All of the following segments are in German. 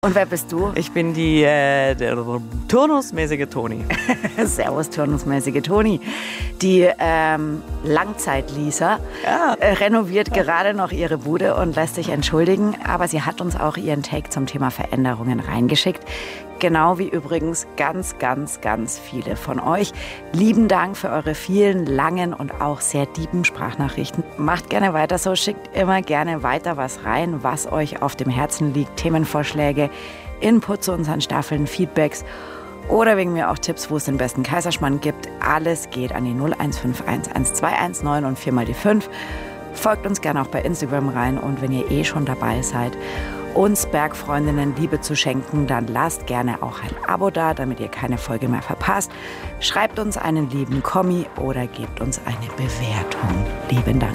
Und wer bist du? Ich bin die turnusmäßige Toni. Servus, turnusmäßige Toni. Die Langzeit-Lisa renoviert gerade noch ihre Bude und lässt sich entschuldigen. Aber sie hat uns auch ihren Take zum Thema Veränderungen reingeschickt. Genau wie übrigens ganz, ganz, ganz viele von euch. Lieben Dank für eure vielen langen und auch sehr tiefen Sprachnachrichten. Macht gerne weiter so, schickt immer gerne weiter was rein, was euch auf dem Herzen liegt. Themenvorschläge, Input zu unseren Staffeln, Feedbacks oder wegen mir auch Tipps, wo es den besten Kaiserschmarrn gibt. Alles geht an die 0151 1219 und 4 mal die 5. Folgt uns gerne auch bei Instagram rein und wenn ihr schon dabei seid, uns Bergfreundinnen Liebe zu schenken, dann lasst gerne auch ein Abo da, damit ihr keine Folge mehr verpasst. Schreibt uns einen lieben Kommi oder gebt uns eine Bewertung. Lieben Dank.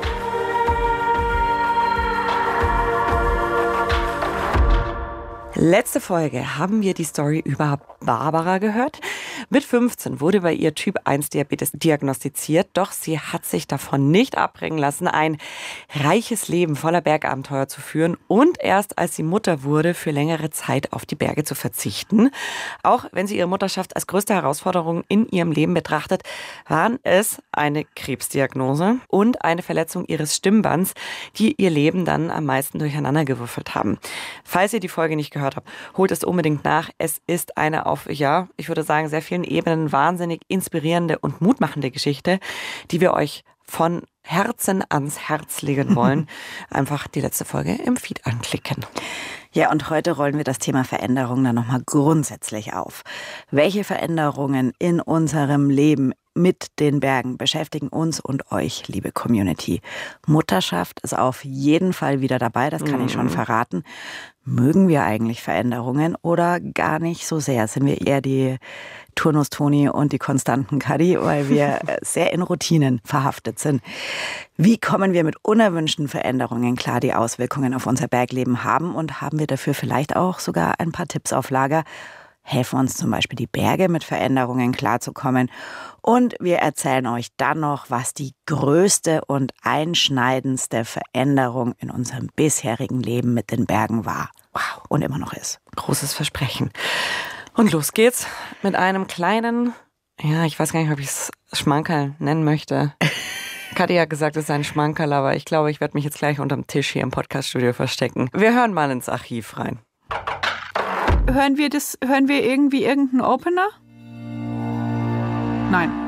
Letzte Folge haben wir die Story über Barbara gehört. Mit 15 wurde bei ihr Typ 1 Diabetes diagnostiziert, doch sie hat sich davon nicht abbringen lassen, ein reiches Leben voller Bergabenteuer zu führen und erst als sie Mutter wurde, für längere Zeit auf die Berge zu verzichten. Auch wenn sie ihre Mutterschaft als größte Herausforderung in ihrem Leben betrachtet, waren es eine Krebsdiagnose und eine Verletzung ihres Stimmbands, die ihr Leben dann am meisten durcheinandergewürfelt haben. Falls ihr die Folge nicht gehört habt, holt es unbedingt nach. Es ist eine auf, ich würde sagen, sehr vielen Ebenen wahnsinnig inspirierende und mutmachende Geschichte, die wir euch von Herzen ans Herz legen wollen. Einfach die letzte Folge im Feed anklicken. Ja, und heute rollen wir das Thema Veränderung dann nochmal grundsätzlich auf. Welche Veränderungen in unserem Leben mit den Bergen beschäftigen uns und euch, liebe Community? Mutterschaft ist auf jeden Fall wieder dabei, das kann ich schon verraten. Mögen wir eigentlich Veränderungen oder gar nicht so sehr? Sind wir eher die Turnus-Toni und die konstanten Kadi, weil wir sehr in Routinen verhaftet sind. Wie kommen wir mit unerwünschten Veränderungen klar, die Auswirkungen auf unser Bergleben haben? Und haben wir dafür vielleicht auch sogar ein paar Tipps auf Lager? Helfen uns zum Beispiel die Berge mit Veränderungen klarzukommen. Und wir erzählen euch dann noch, was die größte und einschneidendste Veränderung in unserem bisherigen Leben mit den Bergen war. Wow, und immer noch ist. Großes Versprechen. Und los geht's mit einem kleinen, ich weiß gar nicht, ob ich es Schmankerl nennen möchte. Kadi hat gesagt, es ist ein Schmankerl, aber ich glaube, ich werde mich jetzt gleich unterm Tisch hier im Podcaststudio verstecken. Wir hören mal ins Archiv rein. Hören wir irgendwie irgendeinen Opener? Nein.